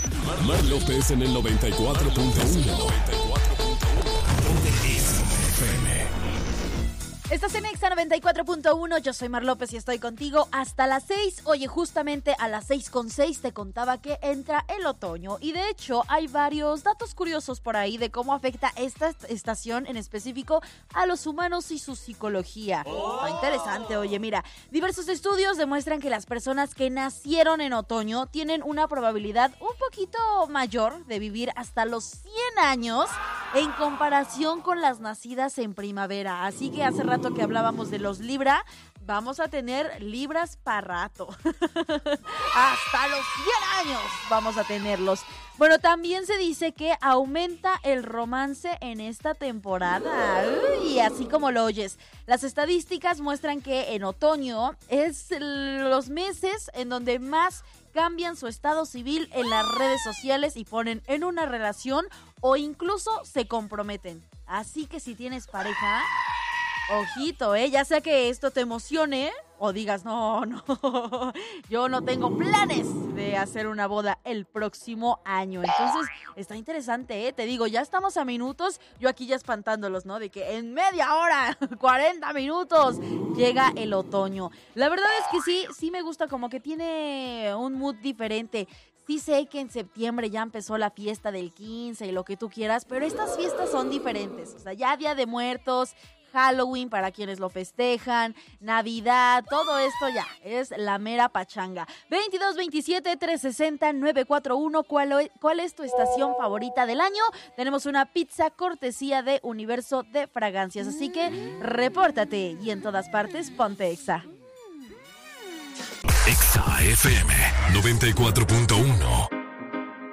Mar López en el 94.1. Estás en Exa 94.1, yo soy Mar López y estoy contigo hasta las 6. Oye, justamente a las 6:06 te contaba que entra el otoño y de hecho hay varios datos curiosos por ahí de cómo afecta esta estación en específico a los humanos y su psicología. Está interesante, oye, mira, diversos estudios demuestran que las personas que nacieron en otoño tienen una probabilidad un poquito mayor de vivir hasta los 100 años en comparación con las nacidas en primavera. Así que hace rato que hablábamos de los Libra, vamos a tener Libras para rato. Hasta los 100 años vamos a tenerlos. Bueno, también se dice que aumenta el romance en esta temporada. Y así como lo oyes, las estadísticas muestran que en otoño es los meses en donde más cambian su estado civil en las redes sociales y ponen en una relación o incluso se comprometen. Así que si tienes pareja, ojito, ya sea que esto te emocione o digas, no, yo no tengo planes de hacer una boda el próximo año. Entonces, está interesante, te digo, ya estamos a minutos, yo aquí ya espantándolos, ¿no? De que en media hora, 40 minutos, llega el otoño. La verdad es que sí me gusta, como que tiene un mood diferente. Sí sé que en septiembre ya empezó la fiesta del 15 y lo que tú quieras, pero estas fiestas son diferentes. O sea, ya Día de Muertos, Halloween para quienes lo festejan, Navidad, todo esto ya es la mera pachanga. 2227-360-941, ¿cuál es tu estación favorita del año? Tenemos una pizza cortesía de Universo de Fragancias, así que repórtate y en todas partes ponte Exa. Exa FM 94.1.